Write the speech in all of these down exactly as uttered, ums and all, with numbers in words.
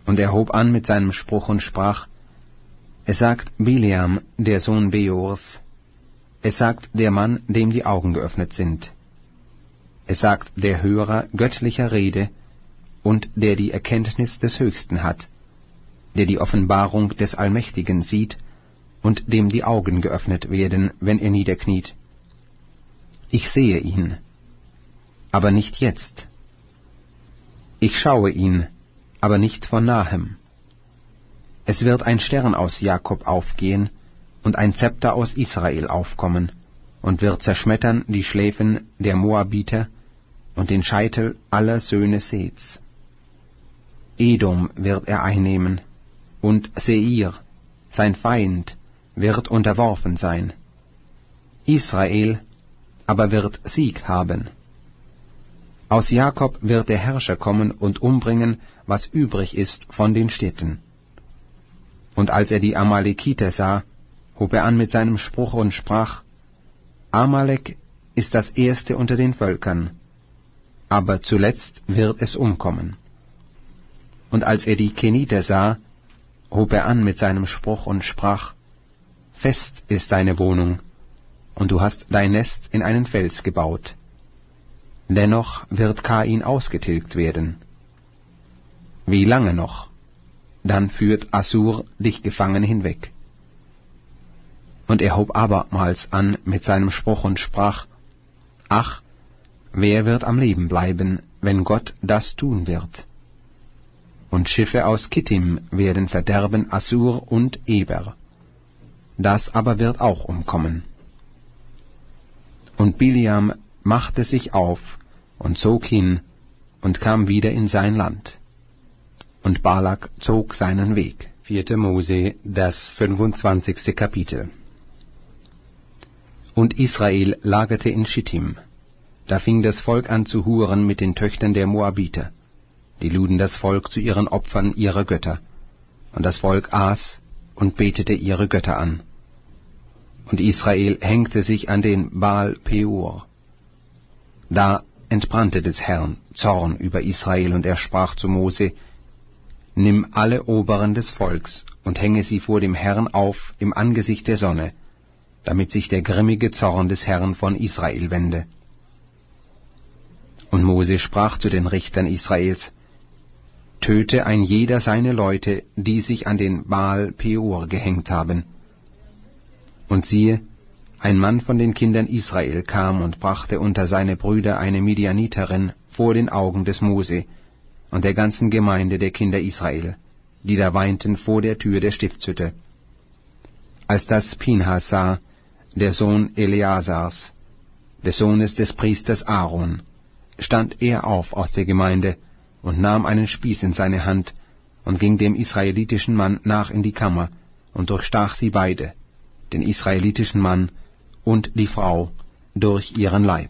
Und er hob an mit seinem Spruch und sprach, es sagt Bileam, der Sohn Beors, es sagt der Mann, dem die Augen geöffnet sind. Es sagt der Hörer göttlicher Rede und der die Erkenntnis des Höchsten hat, der die Offenbarung des Allmächtigen sieht und dem die Augen geöffnet werden, wenn er niederkniet. Ich sehe ihn, aber nicht jetzt. Ich schaue ihn, aber nicht von nahem. Es wird ein Stern aus Jakob aufgehen und ein Zepter aus Israel aufkommen und wird zerschmettern die Schläfen der Moabiter und den Scheitel aller Söhne Seths. Edom wird er einnehmen, und Seir, sein Feind, wird unterworfen sein. Israel aber wird Sieg haben. Aus Jakob wird der Herrscher kommen und umbringen, was übrig ist von den Städten. Und als er die Amalekiter sah, hob er an mit seinem Spruch und sprach, Amalek ist das erste unter den Völkern, aber zuletzt wird es umkommen. Und als er die Keniter sah, hob er an mit seinem Spruch und sprach, Fest ist deine Wohnung, und du hast dein Nest in einen Fels gebaut. Dennoch wird Kain ausgetilgt werden. Wie lange noch? Dann führt Assur dich gefangen hinweg. Und er hob abermals an mit seinem Spruch und sprach, Ach, wer wird am Leben bleiben, wenn Gott das tun wird? Und Schiffe aus Kittim werden verderben Assur und Eber. Das aber wird auch umkommen. Und Bileam machte sich auf und zog hin und kam wieder in sein Land. Und Balak zog seinen Weg. Vierte Mose, das fünfundzwanzigste Kapitel. Und Israel lagerte in Schittim. Da fing das Volk an zu huren mit den Töchtern der Moabiter. Die luden das Volk zu ihren Opfern ihrer Götter. Und das Volk aß und betete ihre Götter an. Und Israel hängte sich an den Baal Peor. Da entbrannte des Herrn Zorn über Israel, und er sprach zu Mose, Nimm alle Oberen des Volks und hänge sie vor dem Herrn auf im Angesicht der Sonne, damit sich der grimmige Zorn des Herrn von Israel wende. Und Mose sprach zu den Richtern Israels, Töte ein jeder seine Leute, die sich an den Baal Peor gehängt haben. Und siehe, ein Mann von den Kindern Israel kam und brachte unter seine Brüder eine Midianiterin vor den Augen des Mose und der ganzen Gemeinde der Kinder Israel, die da weinten vor der Tür der Stiftshütte. Als das Pinhas sah, der Sohn Eleasars, des Sohnes des Priesters Aaron, stand er auf aus der Gemeinde und nahm einen Spieß in seine Hand und ging dem israelitischen Mann nach in die Kammer und durchstach sie beide, den israelitischen Mann und die Frau, durch ihren Leib.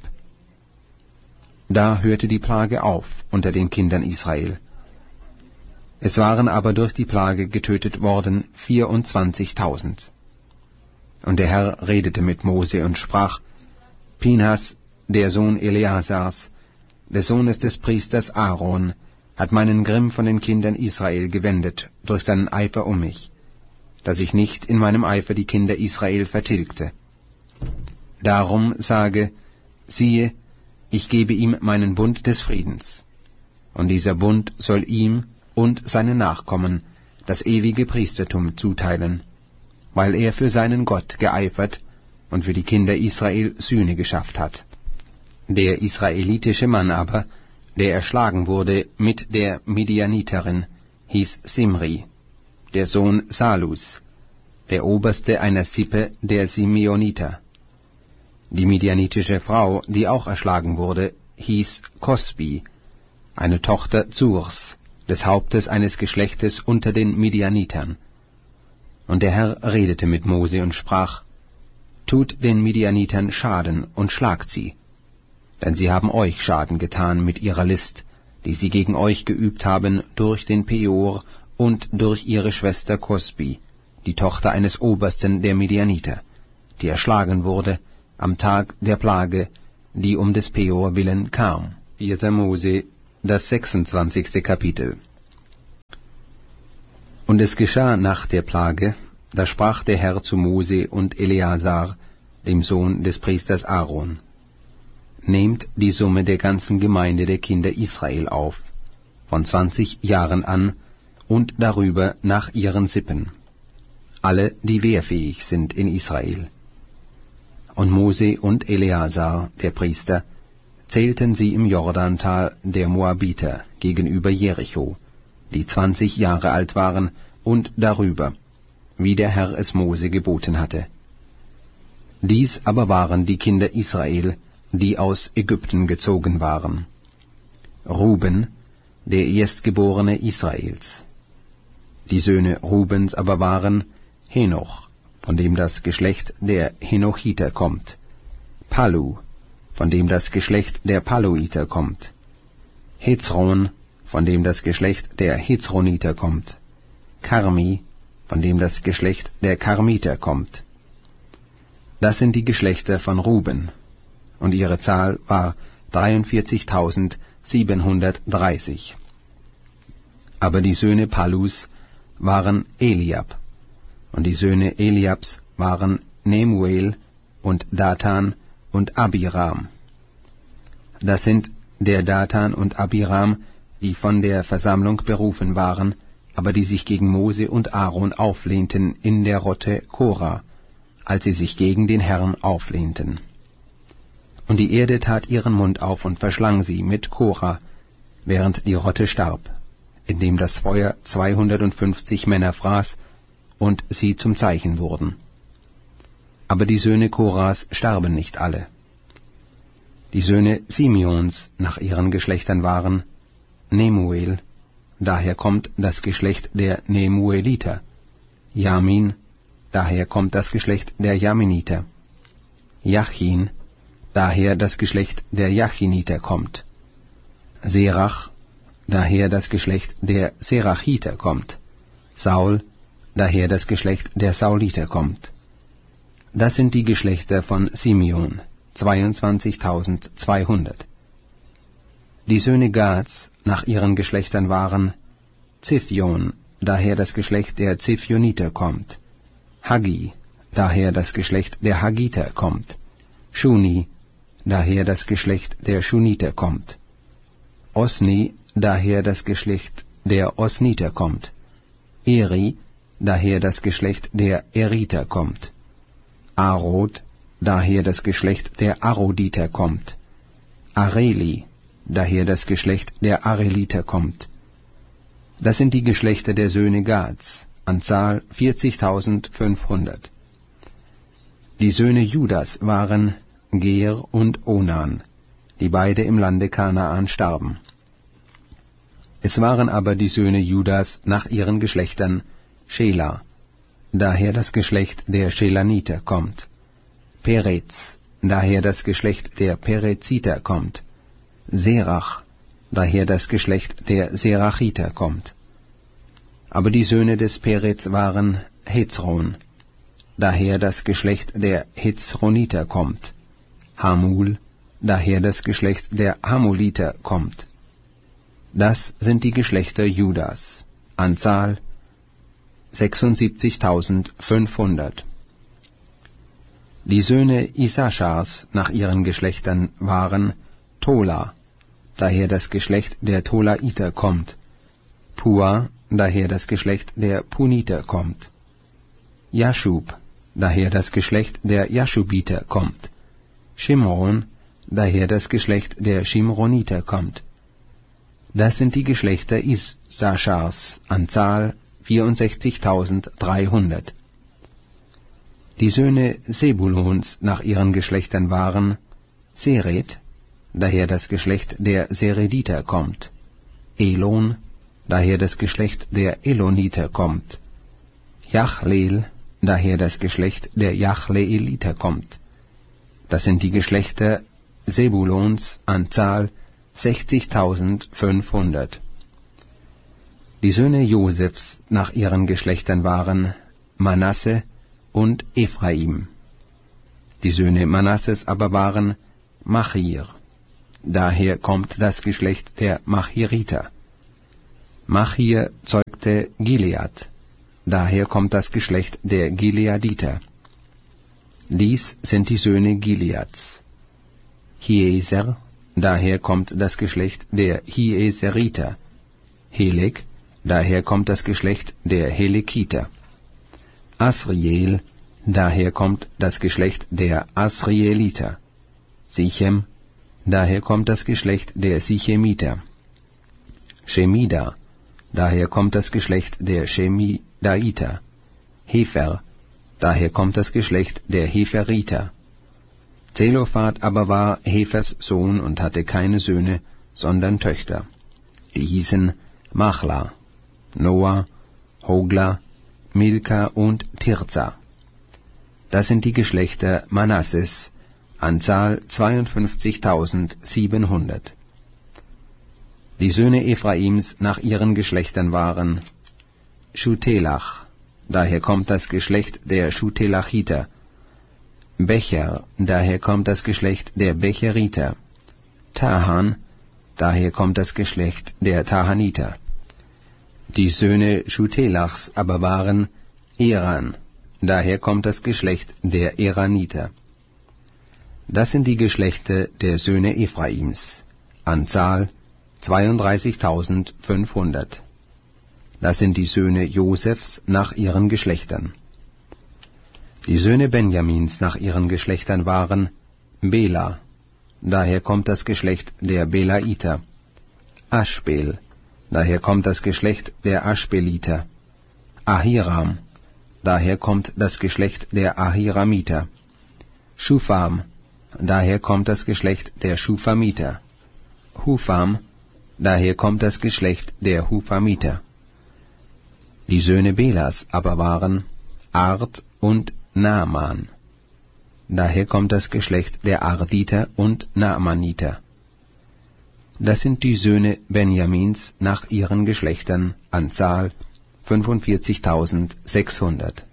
Da hörte die Plage auf unter den Kindern Israel. Es waren aber durch die Plage getötet worden vierundzwanzigtausend. Und der Herr redete mit Mose und sprach, Pinhas, der Sohn Eleasars, des Sohnes des Priesters Aaron, hat meinen Grimm von den Kindern Israel gewendet durch seinen Eifer um mich, dass ich nicht in meinem Eifer die Kinder Israel vertilgte. Darum sage, siehe, ich gebe ihm meinen Bund des Friedens, und dieser Bund soll ihm und seinen Nachkommen das ewige Priestertum zuteilen, weil er für seinen Gott geeifert und für die Kinder Israel Sühne geschafft hat. Der israelitische Mann aber, der erschlagen wurde mit der Midianiterin, hieß Simri, der Sohn Salus, der Oberste einer Sippe der Simeoniter. Die midianitische Frau, die auch erschlagen wurde, hieß Kosbi, eine Tochter Zurs, des Hauptes eines Geschlechtes unter den Midianitern. Und der Herr redete mit Mose und sprach, Tut den Midianitern Schaden und schlagt sie, denn sie haben euch Schaden getan mit ihrer List, die sie gegen euch geübt haben durch den Peor und durch ihre Schwester Kosbi, die Tochter eines Obersten der Midianiter, die erschlagen wurde am Tag der Plage, die um des Peor willen kam. Vierter Mose, das sechsundzwanzigste Kapitel. Und es geschah nach der Plage, da sprach der Herr zu Mose und Eleazar, dem Sohn des Priesters Aaron: Nehmt die Summe der ganzen Gemeinde der Kinder Israel auf, von zwanzig Jahren an und darüber nach ihren Sippen, alle, die wehrfähig sind in Israel. Und Mose und Eleazar, der Priester, zählten sie im Jordantal der Moabiter gegenüber Jericho, die zwanzig Jahre alt waren und darüber, wie der Herr es Mose geboten hatte. Dies aber waren die Kinder Israel, die aus Ägypten gezogen waren: Ruben, der Erstgeborene Israels. Die Söhne Rubens aber waren Henoch, von dem das Geschlecht der Henochiter kommt, Pallu, von dem das Geschlecht der Palluiter kommt, Hezron, von dem das Geschlecht der Hezroniter kommt, Karmi, von dem das Geschlecht der Karmiter kommt. Das sind die Geschlechter von Ruben, und ihre Zahl war dreiundvierzigtausendsiebenhundertdreißig. Aber die Söhne Pallus waren Eliab, und die Söhne Eliabs waren Nemuel und Datan und Abiram. Das sind der Datan und Abiram, die von der Versammlung berufen waren, aber die sich gegen Mose und Aaron auflehnten in der Rotte Korah, als sie sich gegen den Herrn auflehnten. Und die Erde tat ihren Mund auf und verschlang sie mit Korah, während die Rotte starb, indem das Feuer zweihundertfünfzig Männer fraß und sie zum Zeichen wurden. Aber die Söhne Korahs starben nicht alle. Die Söhne Simeons nach ihren Geschlechtern waren Nemuel, daher kommt das Geschlecht der Nemueliter, Jamin, daher kommt das Geschlecht der Jaminiter, Jachin, daher das Geschlecht der Jachiniter kommt, Serach, daher das Geschlecht der Serachiter kommt, Saul, daher das Geschlecht der Sauliter kommt. Das sind die Geschlechter von Simeon, zweiundzwanzigtausendzweihundert. Die Söhne Gads nach ihren Geschlechtern waren Ziphion, daher das Geschlecht der Ziphioniter kommt, Haggi, daher das Geschlecht der Haggiter kommt, Shuni, daher das Geschlecht der Shuniter kommt, Osni, daher das Geschlecht der Osniter kommt, Eri, daher das Geschlecht der Eriter kommt, Arod, daher das Geschlecht der Aroditer kommt, Areli, daher das Geschlecht der Areliter kommt. Das sind die Geschlechter der Söhne Gads, an Zahl vierzigtausendfünfhundert. Die Söhne Judas waren Ger und Onan, die beide im Lande Kanaan starben. Es waren aber die Söhne Judas nach ihren Geschlechtern Schela, daher das Geschlecht der Schelaniter kommt, Perez, daher das Geschlecht der Pereziter kommt, Serach, daher das Geschlecht der Serachiter kommt. Aber die Söhne des Perez waren Hezron, daher das Geschlecht der Hezroniter kommt, Hamul, daher das Geschlecht der Hamuliter kommt. Das sind die Geschlechter Judas, an Zahl sechsundsiebzigtausendfünfhundert. Die Söhne Issachars nach ihren Geschlechtern waren Tola, daher das Geschlecht der Tolaiter kommt, Pua, daher das Geschlecht der Puniter kommt, Jaschub, daher das Geschlecht der Jaschubiter kommt, Shimron, daher das Geschlecht der Shimroniter kommt. Das sind die Geschlechter Issachars, an Zahl vierundsechzigtausenddreihundert. Die Söhne Sebulons nach ihren Geschlechtern waren Seret, daher das Geschlecht der Serediter kommt, Elon, daher das Geschlecht der Eloniter kommt, Jachleel, daher das Geschlecht der Jachleeliter kommt. Das sind die Geschlechter Sebulons, an Zahl sechzigtausendfünfhundert. Die Söhne Josefs nach ihren Geschlechtern waren Manasse und Ephraim. Die Söhne Manasses aber waren Machir, daher kommt das Geschlecht der Machiriter. Machir zeugte Gilead, daher kommt das Geschlecht der Gileaditer. Dies sind die Söhne Gileads. Hieser, daher kommt das Geschlecht der Hieseriter. Helek, daher kommt das Geschlecht der Helekiter. Asriel, daher kommt das Geschlecht der Asrieliter. Sichem, daher kommt das Geschlecht der Sichemiter. Shemida, daher kommt das Geschlecht der Shemidaiter. Hefer, daher kommt das Geschlecht der Heferiter. Zelophat aber war Hefers Sohn und hatte keine Söhne, sondern Töchter. Die hießen Machla, Noah, Hogla, Milka und Tirza. Das sind die Geschlechter Manasses, Anzahl zweiundfünfzigtausendsiebenhundert. Die Söhne Ephraims nach ihren Geschlechtern waren Schutelach, daher kommt das Geschlecht der Schutelachiter. Becher, daher kommt das Geschlecht der Becheriter. Tahan, daher kommt das Geschlecht der Tahaniter. Die Söhne Schutelachs aber waren Eran, daher kommt das Geschlecht der Eraniter. Das sind die Geschlechter der Söhne Ephraims, Anzahl zweiunddreißigtausendfünfhundert. Das sind die Söhne Josefs nach ihren Geschlechtern. Die Söhne Benjamins nach ihren Geschlechtern waren Bela, daher kommt das Geschlecht der Belaiter. Aschbel, daher kommt das Geschlecht der Aschbeliter. Ahiram, daher kommt das Geschlecht der Ahiramiter. Schufam, daher kommt das Geschlecht der Schufamiter. Hufam, daher kommt das Geschlecht der Hufamiter. Die Söhne Belas aber waren Ard und Naaman. Daher kommt das Geschlecht der Arditer und Naamaniter. Das sind die Söhne Benjamins nach ihren Geschlechtern, Anzahl fünfundvierzigtausendsechshundert.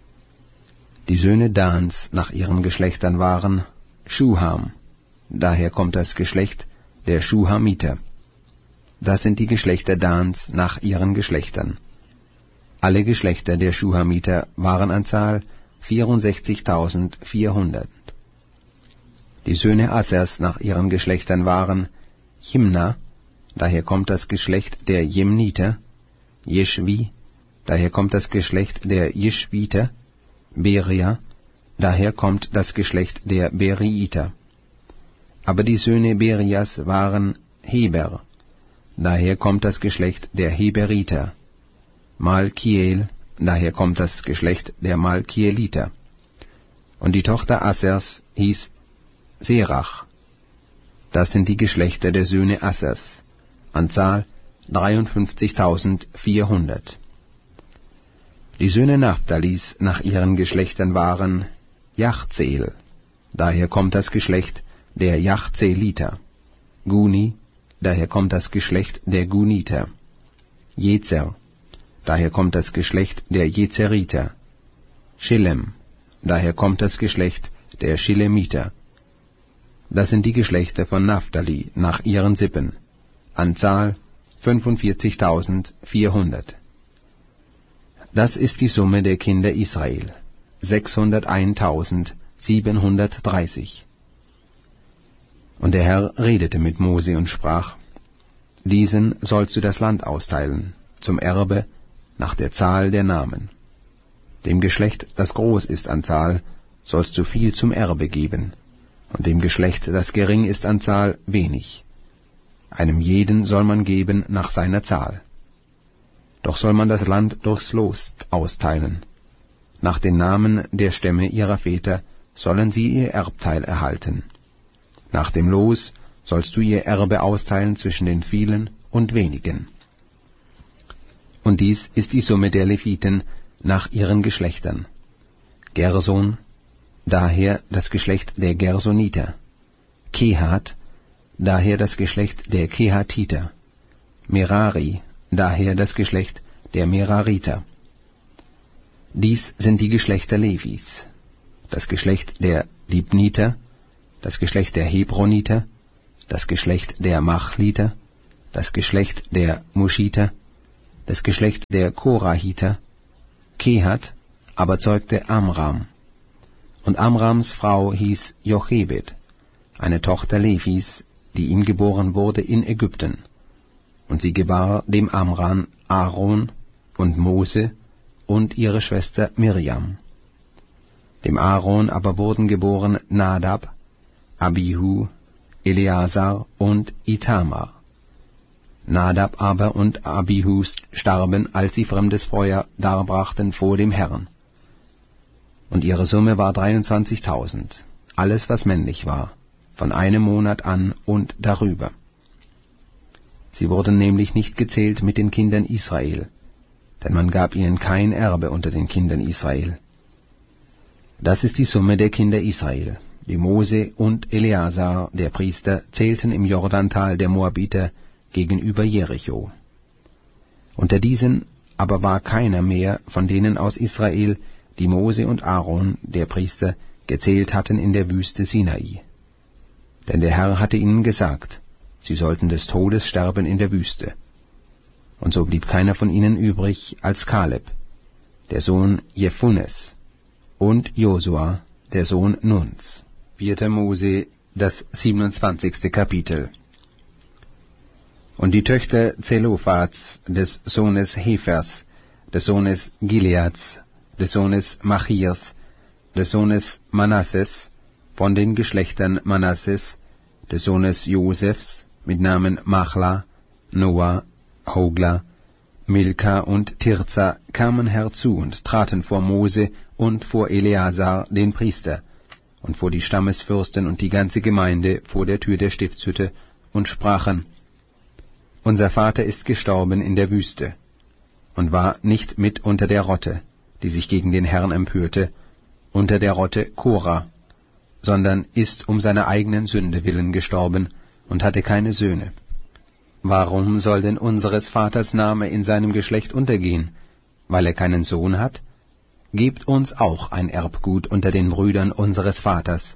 Die Söhne Dans nach ihren Geschlechtern waren Schuham, daher kommt das Geschlecht der Schuhamiter. Das sind die Geschlechter Dans nach ihren Geschlechtern. Alle Geschlechter der Schuhamiter waren an Zahl vierundsechzigtausendvierhundert. Die Söhne Assers nach ihren Geschlechtern waren Jimna, daher kommt das Geschlecht der Jimniter. Jeschwi, daher kommt das Geschlecht der Jeschwiter. Beria, daher kommt das Geschlecht der Beriiter. Aber die Söhne Berias waren Heber, daher kommt das Geschlecht der Heberiter. Malkiel, daher kommt das Geschlecht der Malkieliter. Und die Tochter Assers hieß Serach. Das sind die Geschlechter der Söhne Assers, Anzahl dreiundfünfzigtausendvierhundert. Die Söhne Naphtalis nach ihren Geschlechtern waren Jachzeel, daher kommt das Geschlecht der Jachzeeliter. Guni, daher kommt das Geschlecht der Guniter. Jezer, daher kommt das Geschlecht der Jezeriter. Schillem, daher kommt das Geschlecht der Schillemiter. Das sind die Geschlechter von Naphtali nach ihren Sippen, Anzahl fünfundvierzigtausendvierhundert. Das ist die Summe der Kinder Israel, sechshunderteinstausendsiebenhundertdreißig. Und der Herr redete mit Mose und sprach: Diesen sollst du das Land austeilen, zum Erbe, nach der Zahl der Namen. Dem Geschlecht, das groß ist an Zahl, sollst du viel zum Erbe geben, und dem Geschlecht, das gering ist an Zahl, wenig. Einem jeden soll man geben nach seiner Zahl. Doch soll man das Land durchs Los austeilen. Nach den Namen der Stämme ihrer Väter sollen sie ihr Erbteil erhalten. Nach dem Los sollst du ihr Erbe austeilen zwischen den vielen und wenigen. Und dies ist die Summe der Leviten nach ihren Geschlechtern. Gerson, daher das Geschlecht der Gersoniter. Kehat, daher das Geschlecht der Kehatiter. Merari, daher das Geschlecht der Merariter. Dies sind die Geschlechter Levis, das Geschlecht der Libniter, das Geschlecht der Hebroniter, das Geschlecht der Machliter, das Geschlecht der Muschiter, das Geschlecht der Korahiter, Kehat aber zeugte Amram. Und Amrams Frau hieß Jochebed, eine Tochter Levis, die ihm geboren wurde in Ägypten. Und sie gebar dem Amram Aaron und Mose und ihre Schwester Mirjam. Dem Aaron aber wurden geboren Nadab, Abihu, Eleazar und Itamar. Nadab aber und Abihu starben, als sie fremdes Feuer darbrachten vor dem Herrn. Und ihre Summe war dreiundzwanzigtausend, alles was männlich war, von einem Monat an und darüber. Sie wurden nämlich nicht gezählt mit den Kindern Israel, denn man gab ihnen kein Erbe unter den Kindern Israel. Das ist die Summe der Kinder Israel, die Mose und Eleazar, der Priester, zählten im Jordantal der Moabiter gegenüber Jericho. Unter diesen aber war keiner mehr von denen aus Israel, die Mose und Aaron, der Priester, gezählt hatten in der Wüste Sinai. Denn der Herr hatte ihnen gesagt, sie sollten des Todes sterben in der Wüste. Und so blieb keiner von ihnen übrig als Kaleb, der Sohn Jephunes, und Josua, der Sohn Nuns. vierter Mose, das siebenundzwanzigste Kapitel. Und die Töchter Zelophats, des Sohnes Hefers, des Sohnes Gileads, des Sohnes Machirs, des Sohnes Manasses, von den Geschlechtern Manasses, des Sohnes Josefs, mit Namen Machla, Noah, Hogla, Milka und Tirza, kamen herzu und traten vor Mose und vor Eleazar, den Priester, und vor die Stammesfürsten und die ganze Gemeinde vor der Tür der Stiftshütte, und sprachen: Unser Vater ist gestorben in der Wüste, und war nicht mit unter der Rotte, die sich gegen den Herrn empörte, unter der Rotte Korah, sondern ist um seiner eigenen Sünde willen gestorben und hatte keine Söhne. Warum soll denn unseres Vaters Name in seinem Geschlecht untergehen, weil er keinen Sohn hat? Gebt uns auch ein Erbgut unter den Brüdern unseres Vaters.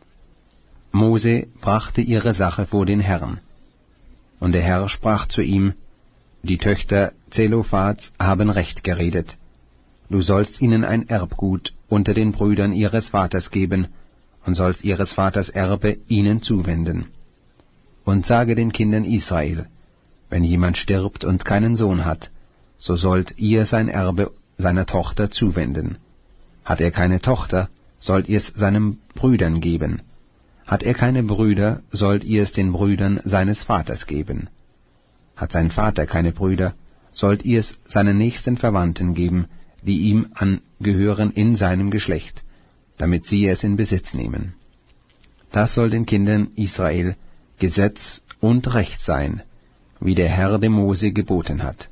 Mose brachte ihre Sache vor den Herrn. Und der Herr sprach zu ihm: Die Töchter Zelophats haben recht geredet. Du sollst ihnen ein Erbgut unter den Brüdern ihres Vaters geben und sollst ihres Vaters Erbe ihnen zuwenden. Und sage den Kindern Israel: Wenn jemand stirbt und keinen Sohn hat, so sollt ihr sein Erbe seiner Tochter zuwenden. Hat er keine Tochter, sollt ihr es seinen Brüdern geben. Hat er keine Brüder, sollt ihr es den Brüdern seines Vaters geben. Hat sein Vater keine Brüder, sollt ihr es seinen nächsten Verwandten geben, die ihm angehören in seinem Geschlecht, damit sie es in Besitz nehmen. Das soll den Kindern Israel Gesetz und Recht sein, wie der Herr dem Mose geboten hat.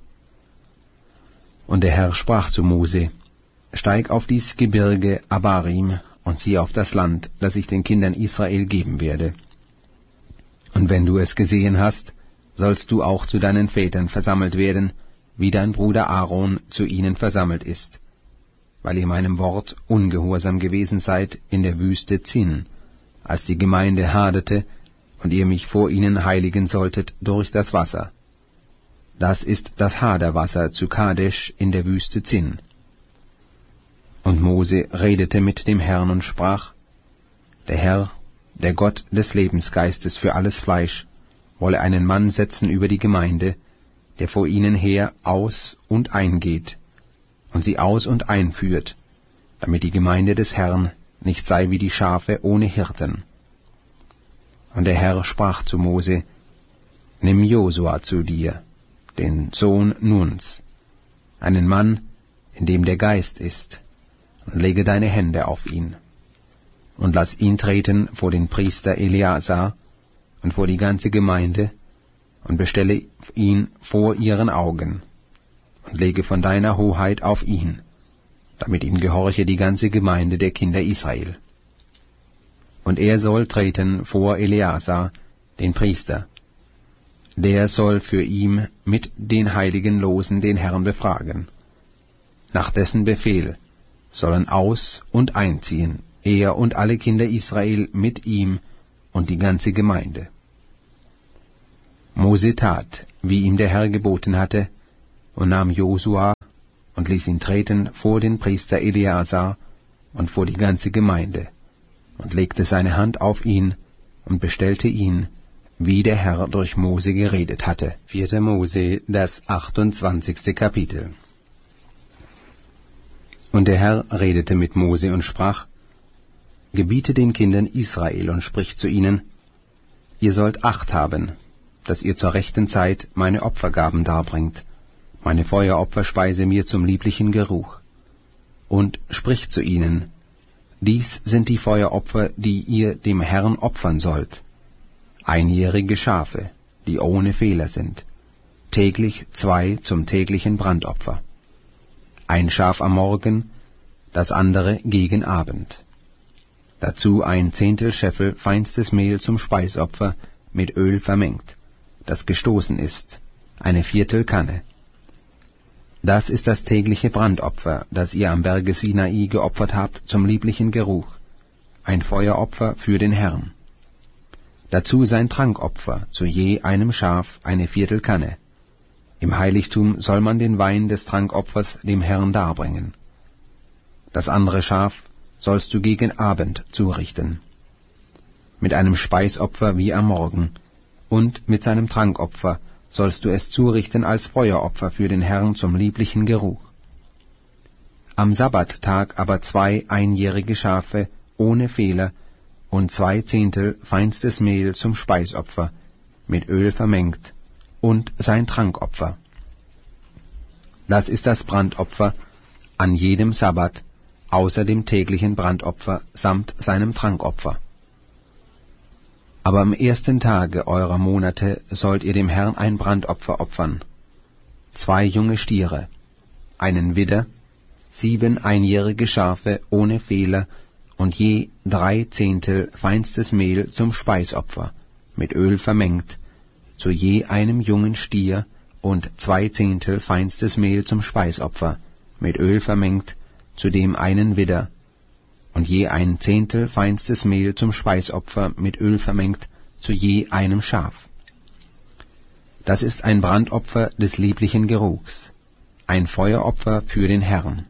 Und der Herr sprach zu Mose: Steig auf dies Gebirge Abarim und zieh auf das Land, das ich den Kindern Israel geben werde. Und wenn du es gesehen hast, sollst du auch zu deinen Vätern versammelt werden, wie dein Bruder Aaron zu ihnen versammelt ist, weil ihr meinem Wort ungehorsam gewesen seid in der Wüste Zin, als die Gemeinde haderte, und ihr mich vor ihnen heiligen solltet durch das Wasser. Das ist das Haderwasser zu Kadesh in der Wüste Zin. Und Mose redete mit dem Herrn und sprach: Der Herr, der Gott des Lebensgeistes für alles Fleisch, wolle einen Mann setzen über die Gemeinde, der vor ihnen her aus und eingeht, und sie aus und einführt, damit die Gemeinde des Herrn nicht sei wie die Schafe ohne Hirten. Und der Herr sprach zu Mose: Nimm Josua zu dir, den Sohn Nuns, einen Mann, in dem der Geist ist, und lege deine Hände auf ihn, und lass ihn treten vor den Priester Eleazar und vor die ganze Gemeinde, und bestelle ihn vor ihren Augen, und lege von deiner Hoheit auf ihn, damit ihm gehorche die ganze Gemeinde der Kinder Israel. Und er soll treten vor Eleazar, den Priester. Der soll für ihm mit den heiligen Losen den Herrn befragen. Nach dessen Befehl sollen aus- und einziehen, er und alle Kinder Israel mit ihm und die ganze Gemeinde. Mose tat, wie ihm der Herr geboten hatte, und nahm Josua und ließ ihn treten vor den Priester Eleazar und vor die ganze Gemeinde, und legte seine Hand auf ihn und bestellte ihn, wie der Herr durch Mose geredet hatte. Vierter Mose, das achtundzwanzigste Kapitel. Und der Herr redete mit Mose und sprach: Gebiete den Kindern Israel und sprich zu ihnen: Ihr sollt Acht haben, dass ihr zur rechten Zeit meine Opfergaben darbringt, meine Feueropferspeise mir zum lieblichen Geruch. Und spricht zu ihnen: Dies sind die Feueropfer, die ihr dem Herrn opfern sollt. Einjährige Schafe, die ohne Fehler sind, täglich zwei zum täglichen Brandopfer. Ein Schaf am Morgen, das andere gegen Abend. Dazu ein Zehntel Scheffel feinstes Mehl zum Speisopfer mit Öl vermengt, das gestoßen ist, eine Viertel Kanne. Das ist das tägliche Brandopfer, das ihr am Berge Sinai geopfert habt zum lieblichen Geruch, ein Feueropfer für den Herrn. Dazu sein Trankopfer, zu je einem Schaf eine Viertel Kanne. Im Heiligtum soll man den Wein des Trankopfers dem Herrn darbringen. Das andere Schaf sollst du gegen Abend zurichten, mit einem Speisopfer wie am Morgen, und mit seinem Trankopfer sollst du es zurichten als Feueropfer für den Herrn zum lieblichen Geruch. Am Sabbattag aber zwei einjährige Schafe ohne Fehler und zwei Zehntel feinstes Mehl zum Speisopfer, mit Öl vermengt, und sein Trankopfer. Das ist das Brandopfer an jedem Sabbat, außer dem täglichen Brandopfer samt seinem Trankopfer. Aber am ersten Tage eurer Monate sollt ihr dem Herrn ein Brandopfer opfern: zwei junge Stiere, einen Widder, sieben einjährige Schafe ohne Fehler und je drei Zehntel feinstes Mehl zum Speisopfer, mit Öl vermengt, zu je einem jungen Stier, und zwei Zehntel feinstes Mehl zum Speisopfer, mit Öl vermengt, zu dem einen Widder, und je ein Zehntel feinstes Mehl zum Speisopfer mit Öl vermengt, zu je einem Schaf. Das ist ein Brandopfer des lieblichen Geruchs, ein Feueropfer für den Herrn.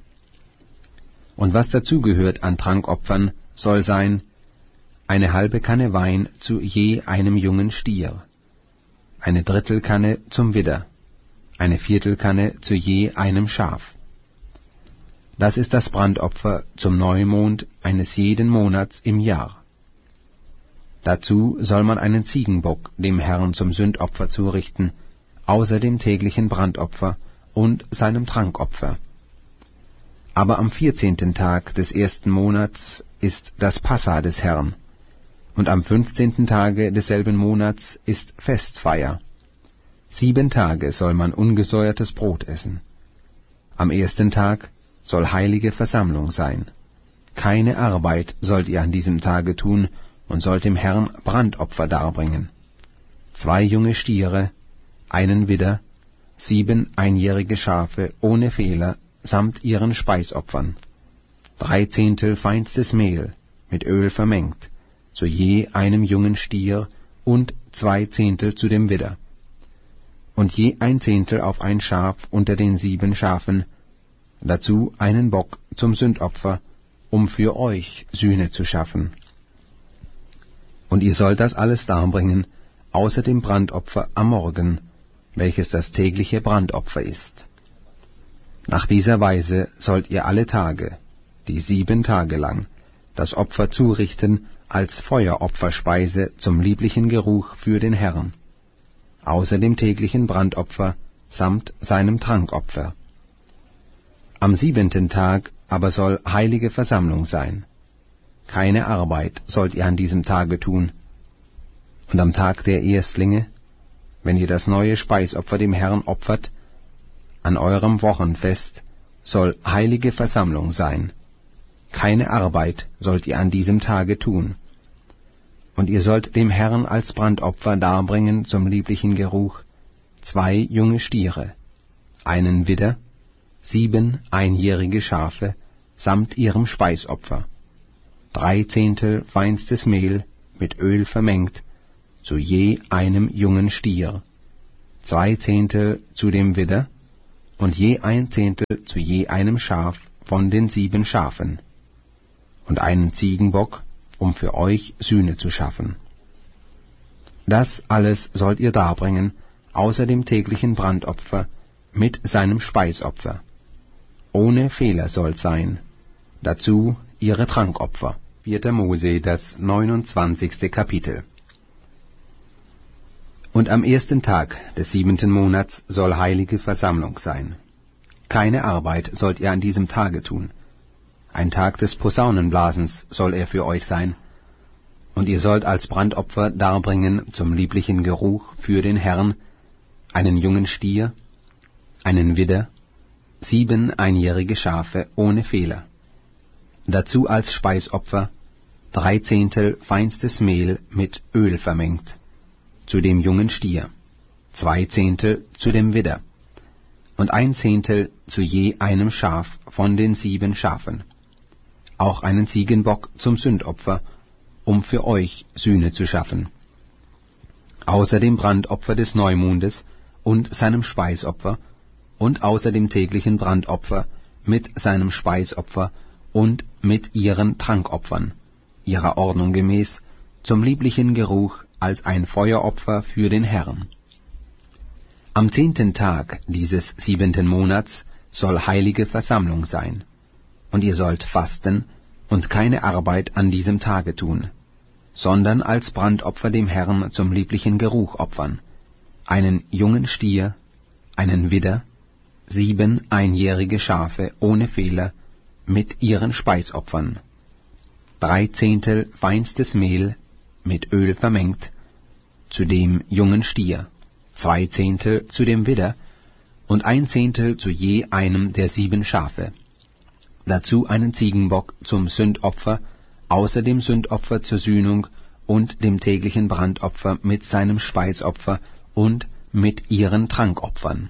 Und was dazugehört an Trankopfern, soll sein: eine halbe Kanne Wein zu je einem jungen Stier, eine Drittelkanne zum Widder, eine Viertelkanne zu je einem Schaf. Das ist das Brandopfer zum Neumond eines jeden Monats im Jahr. Dazu soll man einen Ziegenbock dem Herrn zum Sündopfer zurichten, außer dem täglichen Brandopfer und seinem Trankopfer. Aber am vierzehnten Tag des ersten Monats ist das Passa des Herrn, und am fünfzehnten Tage desselben Monats ist Festfeier. Sieben Tage soll man ungesäuertes Brot essen. Am ersten Tag soll heilige Versammlung sein. Keine Arbeit sollt ihr an diesem Tage tun und sollt dem Herrn Brandopfer darbringen. Zwei junge Stiere, einen Widder, sieben einjährige Schafe ohne Fehler samt ihren Speisopfern, drei Zehntel feinstes Mehl mit Öl vermengt, zu je einem jungen Stier und zwei Zehntel zu dem Widder, und je ein Zehntel auf ein Schaf unter den sieben Schafen, dazu einen Bock zum Sündopfer, um für euch Sühne zu schaffen. Und ihr sollt das alles darbringen, außer dem Brandopfer am Morgen, welches das tägliche Brandopfer ist. Nach dieser Weise sollt ihr alle Tage, die sieben Tage lang, das Opfer zurichten als Feueropferspeise zum lieblichen Geruch für den Herrn, außer dem täglichen Brandopfer samt seinem Trankopfer. Am siebenten Tag aber soll heilige Versammlung sein. Keine Arbeit sollt ihr an diesem Tage tun. Und am Tag der Erstlinge, wenn ihr das neue Speisopfer dem Herrn opfert, an eurem Wochenfest soll heilige Versammlung sein. Keine Arbeit sollt ihr an diesem Tage tun. Und ihr sollt dem Herrn als Brandopfer darbringen zum lieblichen Geruch zwei junge Stiere, einen Widder, sieben einjährige Schafe samt ihrem Speisopfer, drei Zehntel feinstes Mehl mit Öl vermengt, zu je einem jungen Stier, zwei Zehntel zu dem Widder und je ein Zehntel zu je einem Schaf von den sieben Schafen, und einen Ziegenbock, um für euch Sühne zu schaffen. Das alles sollt ihr darbringen, außer dem täglichen Brandopfer mit seinem Speisopfer. Ohne Fehler soll's sein, dazu ihre Trankopfer. vierter Mose, das neunundzwanzigste Kapitel. Und am ersten Tag des siebenten Monats soll heilige Versammlung sein. Keine Arbeit sollt ihr an diesem Tage tun. Ein Tag des Posaunenblasens soll er für euch sein, und ihr sollt als Brandopfer darbringen zum lieblichen Geruch für den Herrn einen jungen Stier, einen Widder, sieben einjährige Schafe ohne Fehler. Dazu als Speisopfer drei Zehntel feinstes Mehl mit Öl vermengt, zu dem jungen Stier, zwei Zehntel zu dem Widder, und ein Zehntel zu je einem Schaf von den sieben Schafen. Auch einen Ziegenbock zum Sündopfer, um für euch Sühne zu schaffen. Außer dem Brandopfer des Neumondes und seinem Speisopfer, und außer dem täglichen Brandopfer mit seinem Speisopfer und mit ihren Trankopfern, ihrer Ordnung gemäß, zum lieblichen Geruch als ein Feueropfer für den Herrn. Am zehnten Tag dieses siebenten Monats soll heilige Versammlung sein, und ihr sollt fasten und keine Arbeit an diesem Tage tun, sondern als Brandopfer dem Herrn zum lieblichen Geruch opfern, einen jungen Stier, einen Widder, sieben einjährige Schafe ohne Fehler mit ihren Speisopfern, drei Zehntel feinstes Mehl mit Öl vermengt, zu dem jungen Stier, zwei Zehntel zu dem Widder und ein Zehntel zu je einem der sieben Schafe. Dazu einen Ziegenbock zum Sündopfer, außer dem Sündopfer zur Sühnung und dem täglichen Brandopfer mit seinem Speisopfer und mit ihren Trankopfern.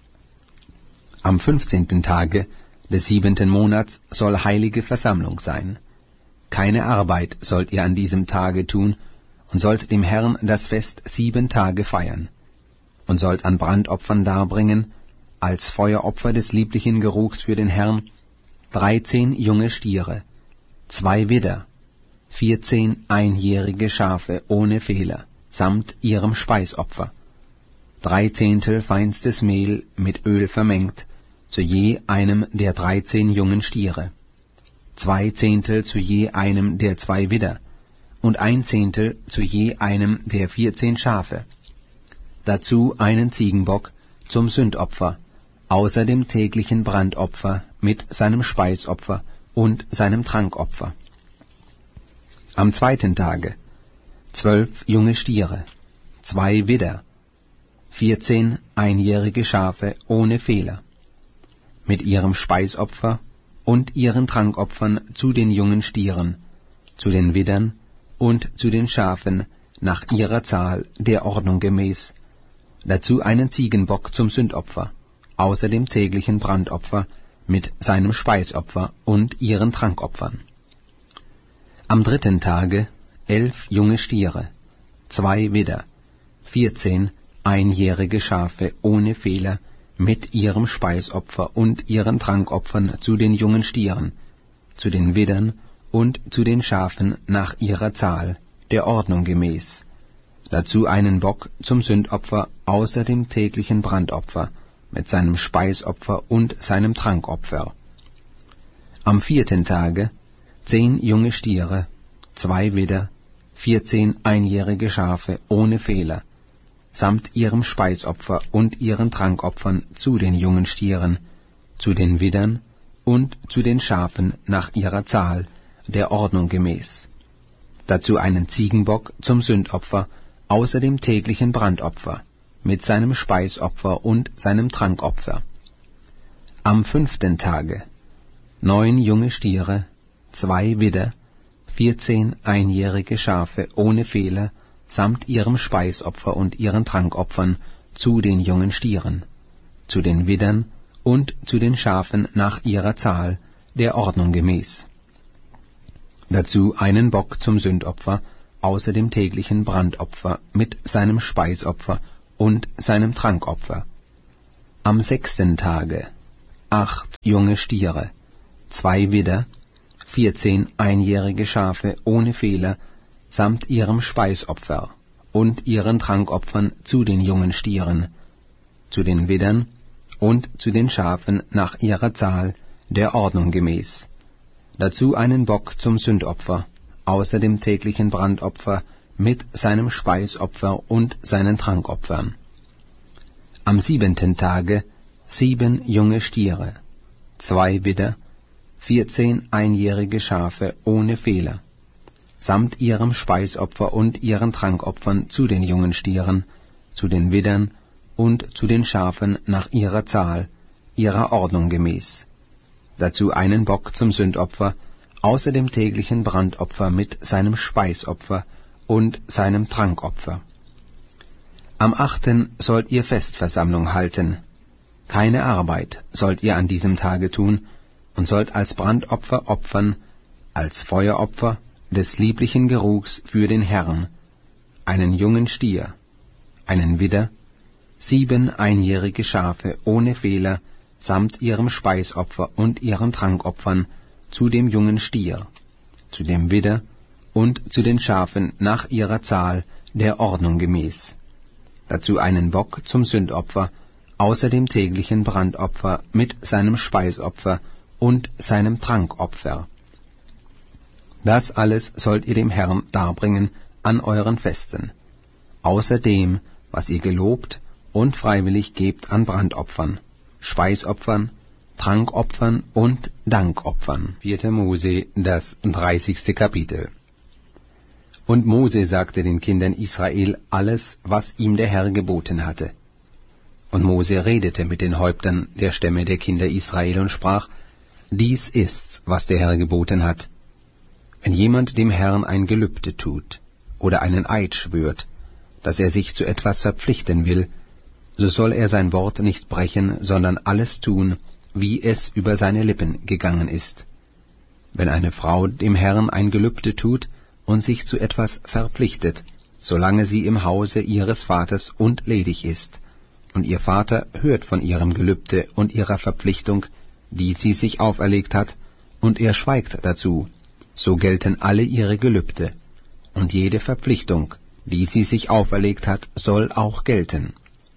Am fünfzehnten Tage des siebenten Monats soll heilige Versammlung sein. Keine Arbeit sollt ihr an diesem Tage tun, und sollt dem Herrn das Fest sieben Tage feiern, und sollt an Brandopfern darbringen, als Feueropfer des lieblichen Geruchs für den Herrn, dreizehn junge Stiere, zwei Widder, vierzehn einjährige Schafe ohne Fehler, samt ihrem Speisopfer, drei Zehntel feinstes Mehl mit Öl vermengt, zu je einem der dreizehn jungen Stiere, zwei Zehntel zu je einem der zwei Widder, und ein Zehntel zu je einem der vierzehn Schafe. Dazu einen Ziegenbock zum Sündopfer, außer dem täglichen Brandopfer mit seinem Speisopfer und seinem Trankopfer. Am zweiten Tage zwölf junge Stiere, zwei Widder, vierzehn einjährige Schafe ohne Fehler, mit ihrem Speisopfer und ihren Trankopfern zu den jungen Stieren, zu den Widdern und zu den Schafen nach ihrer Zahl der Ordnung gemäß, dazu einen Ziegenbock zum Sündopfer, außer dem täglichen Brandopfer mit seinem Speisopfer und ihren Trankopfern. Am dritten Tage elf junge Stiere, zwei Widder, vierzehn einjährige Schafe ohne Fehler mit ihrem Speisopfer und ihren Trankopfern zu den jungen Stieren, zu den Widdern und zu den Schafen nach ihrer Zahl, der Ordnung gemäß, dazu einen Bock zum Sündopfer außer dem täglichen Brandopfer mit seinem Speisopfer und seinem Trankopfer. Am vierten Tage zehn junge Stiere, zwei Widder, vierzehn einjährige Schafe ohne Fehler, samt ihrem Speisopfer und ihren Trankopfern zu den jungen Stieren, zu den Widdern und zu den Schafen nach ihrer Zahl, der Ordnung gemäß. Dazu einen Ziegenbock zum Sündopfer, außer dem täglichen Brandopfer, mit seinem Speisopfer und seinem Trankopfer. Am fünften Tage neun junge Stiere, zwei Widder, vierzehn einjährige Schafe ohne Fehler, samt ihrem Speisopfer und ihren Trankopfern zu den jungen Stieren, zu den Widdern und zu den Schafen nach ihrer Zahl, der Ordnung gemäß. Dazu einen Bock zum Sündopfer, außer dem täglichen Brandopfer mit seinem Speisopfer und seinem Trankopfer. Am sechsten Tage acht junge Stiere, zwei Widder, vierzehn einjährige Schafe ohne Fehler, samt ihrem Speisopfer und ihren Trankopfern zu den jungen Stieren, zu den Widdern und zu den Schafen nach ihrer Zahl, der Ordnung gemäß. Dazu einen Bock zum Sündopfer, außer dem täglichen Brandopfer mit seinem Speisopfer und seinen Trankopfern. Am siebenten Tage sieben junge Stiere, zwei Widder, vierzehn einjährige Schafe ohne Fehler, samt ihrem Speisopfer und ihren Trankopfern zu den jungen Stieren, zu den Widdern und zu den Schafen nach ihrer Zahl, ihrer Ordnung gemäß. Dazu einen Bock zum Sündopfer, außer dem täglichen Brandopfer mit seinem Speisopfer und seinem Trankopfer. Am achten sollt ihr Festversammlung halten. Keine Arbeit sollt ihr an diesem Tage tun, und sollt als Brandopfer opfern, als Feueropfer des lieblichen Geruchs für den Herrn, einen jungen Stier, einen Widder, sieben einjährige Schafe ohne Fehler, samt ihrem Speisopfer und ihren Trankopfern, zu dem jungen Stier, zu dem Widder und zu den Schafen nach ihrer Zahl, der Ordnung gemäß. Dazu einen Bock zum Sündopfer, außer dem täglichen Brandopfer mit seinem Speisopfer und seinem Trankopfer. Das alles sollt ihr dem Herrn darbringen an euren Festen, außer dem, was ihr gelobt und freiwillig gebt an Brandopfern, Speisopfern, Trankopfern und Dankopfern. Vierte Mose, das dreißigste Kapitel. Und Mose sagte den Kindern Israel alles, was ihm der Herr geboten hatte. Und Mose redete mit den Häuptern der Stämme der Kinder Israel und sprach: Dies ist's, was der Herr geboten hat. Wenn jemand dem Herrn ein Gelübde tut oder einen Eid schwört, dass er sich zu etwas verpflichten will, so soll er sein Wort nicht brechen, sondern alles tun, wie es über seine Lippen gegangen ist. Wenn eine Frau dem Herrn ein Gelübde tut und sich zu etwas verpflichtet, solange sie im Hause ihres Vaters und ledig ist, und ihr Vater hört von ihrem Gelübde und ihrer Verpflichtung, die sie sich auferlegt hat, und er schweigt dazu, so gelten alle ihre Gelübde, und jede Verpflichtung, die sie sich auferlegt hat, soll auch gelten.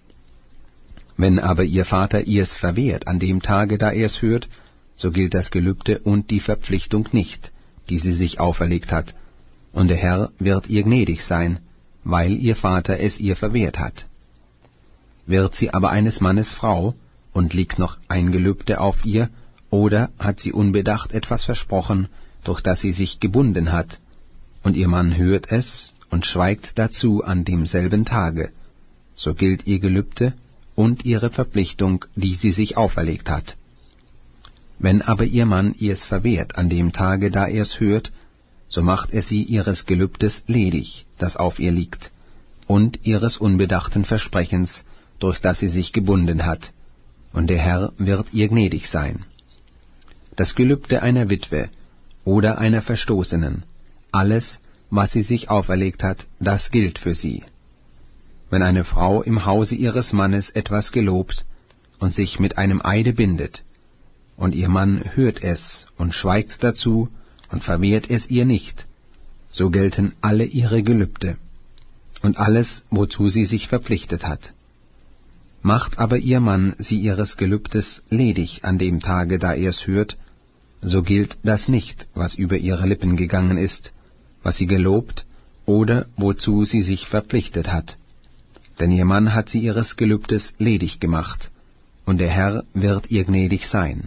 Wenn aber ihr Vater ihr's verwehrt an dem Tage, da er's hört, so gilt das Gelübde und die Verpflichtung nicht, die sie sich auferlegt hat, und der Herr wird ihr gnädig sein, weil ihr Vater es ihr verwehrt hat. Wird sie aber eines Mannes Frau, und liegt noch ein Gelübde auf ihr, oder hat sie unbedacht etwas versprochen, durch das sie sich gebunden hat, und ihr Mann hört es und schweigt dazu an demselben Tage, so gilt ihr Gelübde und ihre Verpflichtung, die sie sich auferlegt hat. Wenn aber ihr Mann ihr's verwehrt an dem Tage, da er's hört, so macht er sie ihres Gelübdes ledig, das auf ihr liegt, und ihres unbedachten Versprechens, durch das sie sich gebunden hat, und der Herr wird ihr gnädig sein. Das Gelübde einer Witwe oder einer Verstoßenen, alles, was sie sich auferlegt hat, das gilt für sie. Wenn eine Frau im Hause ihres Mannes etwas gelobt und sich mit einem Eide bindet, und ihr Mann hört es und schweigt dazu und verwehrt es ihr nicht, so gelten alle ihre Gelübde und alles, wozu sie sich verpflichtet hat. Macht aber ihr Mann sie ihres Gelübdes ledig an dem Tage, da er's hört, so gilt das nicht, was über ihre Lippen gegangen ist, was sie gelobt oder wozu sie sich verpflichtet hat. Denn ihr Mann hat sie ihres Gelübdes ledig gemacht, und der Herr wird ihr gnädig sein.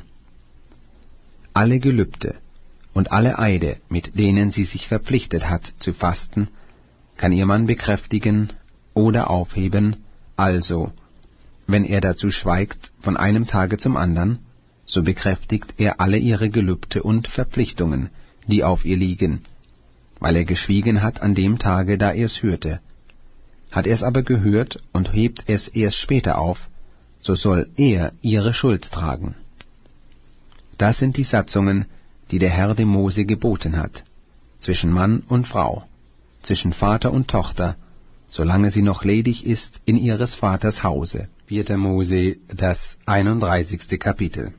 Alle Gelübde und alle Eide, mit denen sie sich verpflichtet hat zu fasten, kann ihr Mann bekräftigen oder aufheben, also, wenn er dazu schweigt von einem Tage zum andern, so bekräftigt er alle ihre Gelübde und Verpflichtungen, die auf ihr liegen, weil er geschwiegen hat an dem Tage, da er's hörte. Hat er's aber gehört und hebt es erst später auf, so soll er ihre Schuld tragen. Das sind die Satzungen, die der Herr dem Mose geboten hat, zwischen Mann und Frau, zwischen Vater und Tochter, solange sie noch ledig ist in ihres Vaters Hause. vierter. Mose, das einunddreißigste Kapitel.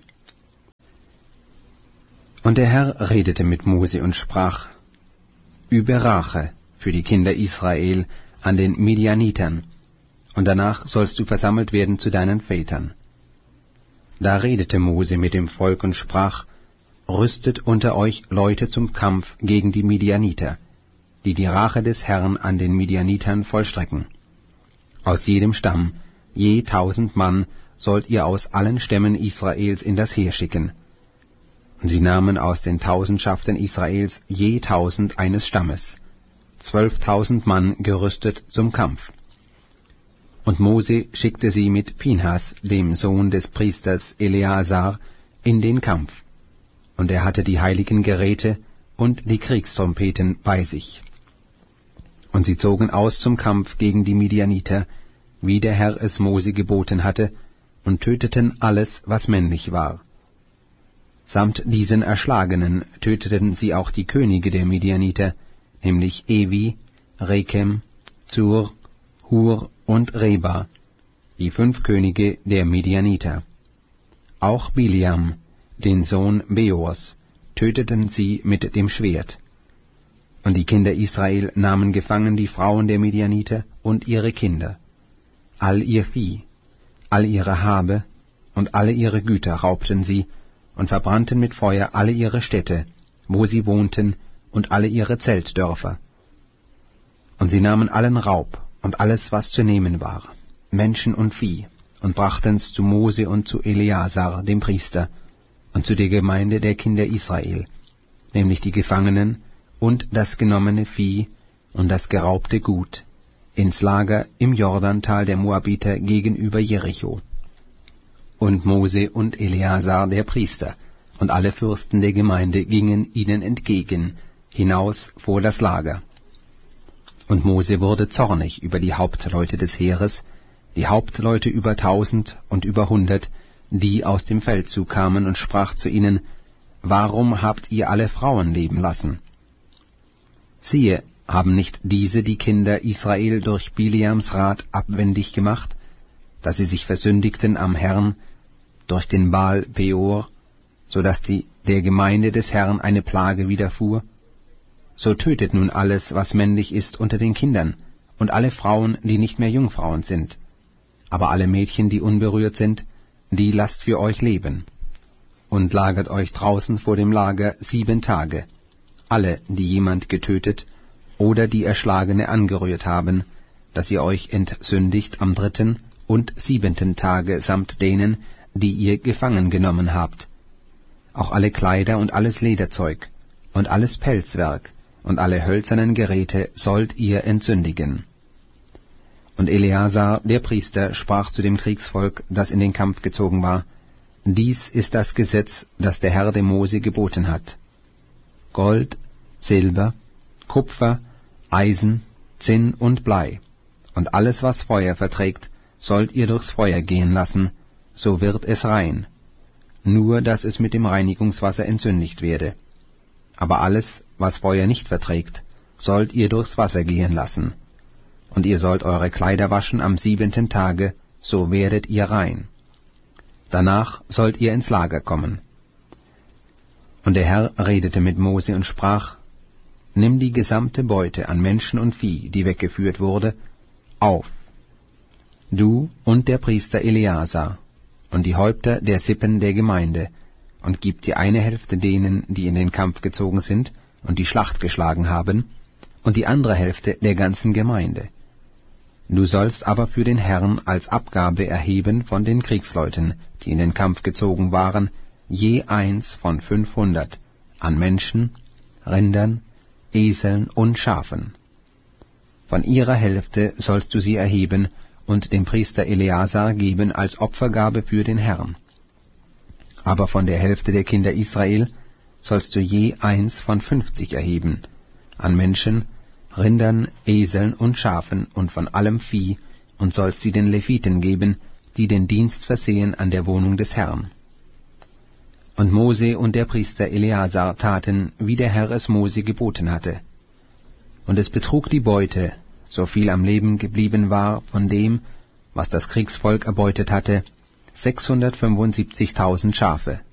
Und der Herr redete mit Mose und sprach: Übe Rache für die Kinder Israel an den Midianitern, und danach sollst du versammelt werden zu deinen Vätern. Da redete Mose mit dem Volk und sprach: Rüstet unter euch Leute zum Kampf gegen die Midianiter, die die Rache des Herrn an den Midianitern vollstrecken. Aus jedem Stamm, je tausend Mann, sollt ihr aus allen Stämmen Israels in das Heer schicken. Und sie nahmen aus den Tausendschaften Israels je tausend eines Stammes, zwölftausend Mann gerüstet zum Kampf. Und Mose schickte sie mit Pinhas, dem Sohn des Priesters Eleazar, in den Kampf. Und er hatte die heiligen Geräte und die Kriegstrompeten bei sich. Und sie zogen aus zum Kampf gegen die Midianiter, wie der Herr es Mose geboten hatte, und töteten alles, was männlich war. Samt diesen Erschlagenen töteten sie auch die Könige der Midianiter, nämlich Evi, Rekem, Zur, Hur und Reba, die fünf Könige der Midianiter. Auch Biliam, den Sohn Beors, töteten sie mit dem Schwert. Und die Kinder Israel nahmen gefangen die Frauen der Midianiter und ihre Kinder, all ihr Vieh, all ihre Habe und alle ihre Güter raubten sie und verbrannten mit Feuer alle ihre Städte, wo sie wohnten, und alle ihre Zeltdörfer. Und sie nahmen allen Raub und alles, was zu nehmen war, Menschen und Vieh, und brachten's zu Mose und zu Eleazar, dem Priester, und zu der Gemeinde der Kinder Israel, nämlich die Gefangenen und das genommene Vieh und das geraubte Gut, ins Lager im Jordantal der Moabiter gegenüber Jericho. Und Mose und Eleazar, der Priester, und alle Fürsten der Gemeinde gingen ihnen entgegen, hinaus vor das Lager. Und Mose wurde zornig über die Hauptleute des Heeres, die Hauptleute über tausend und über hundert, die aus dem Feldzug kamen, und sprach zu ihnen: Warum habt ihr alle Frauen leben lassen? Siehe, haben nicht diese die Kinder Israel durch Biliams Rat abwendig gemacht, dass sie sich versündigten am Herrn durch den Baal Peor, so dass die der Gemeinde des Herrn eine Plage widerfuhr? So tötet nun alles, was männlich ist unter den Kindern, und alle Frauen, die nicht mehr Jungfrauen sind. Aber alle Mädchen, die unberührt sind, die lasst für euch leben. Und lagert euch draußen vor dem Lager sieben Tage, alle, die jemand getötet oder die Erschlagene angerührt haben, dass ihr euch entsündigt am dritten und siebenten Tage samt denen, die ihr gefangen genommen habt. Auch alle Kleider und alles Lederzeug und alles Pelzwerk und alle hölzernen Geräte sollt ihr entsündigen. Und Eleazar, der Priester, sprach zu dem Kriegsvolk, das in den Kampf gezogen war: Dies ist das Gesetz, das der Herr dem Mose geboten hat. Gold, Silber, Kupfer, Eisen, Zinn und Blei, und alles, was Feuer verträgt, sollt ihr durchs Feuer gehen lassen, so wird es rein, nur dass es mit dem Reinigungswasser entsündigt werde. Aber alles, was Feuer nicht verträgt, sollt ihr durchs Wasser gehen lassen. Und ihr sollt eure Kleider waschen am siebenten Tage, so werdet ihr rein. Danach sollt ihr ins Lager kommen. Und der Herr redete mit Mose und sprach: Nimm die gesamte Beute an Menschen und Vieh, die weggeführt wurde, auf, du und der Priester Eleazar und die Häupter der Sippen der Gemeinde, und gib die eine Hälfte denen, die in den Kampf gezogen sind und die Schlacht geschlagen haben, und die andere Hälfte der ganzen Gemeinde. Du sollst aber für den Herrn als Abgabe erheben von den Kriegsleuten, die in den Kampf gezogen waren, je eins von fünfhundert, an Menschen, Rindern, Eseln und Schafen. Von ihrer Hälfte sollst du sie erheben und dem Priester Eleazar geben als Opfergabe für den Herrn. Aber von der Hälfte der Kinder Israel sollst du je eins von fünfzig erheben, an Menschen, Rindern, Eseln und Schafen und von allem Vieh, und sollst sie den Leviten geben, die den Dienst versehen an der Wohnung des Herrn. Und Mose und der Priester Eleazar taten, wie der Herr es Mose geboten hatte. Und es betrug die Beute, so viel am Leben geblieben war von dem, was das Kriegsvolk erbeutet hatte, sechshundertfünfundsiebzigtausend Schafe.